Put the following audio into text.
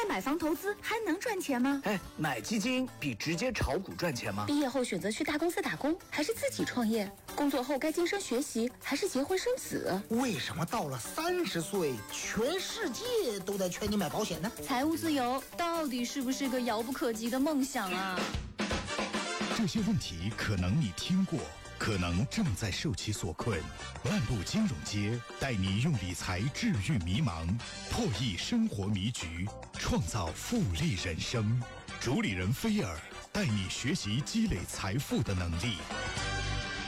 买房投资还能赚钱吗？ 买基金比直接炒股赚钱吗？ 毕业后选择去大公司打工，还是自己创业？工作后该晋升学习，还是结婚生子？ 为什么到了30岁，全世界都在劝你买保险呢？ 财务自由到底是不是个遥不可及的梦想啊？ 这些问题可能你听过，可能正在受其所困。漫步金融街，带你用理财治愈迷茫，破译生活迷局，创造复利人生。主理人菲尔带你学习积累财富的能力。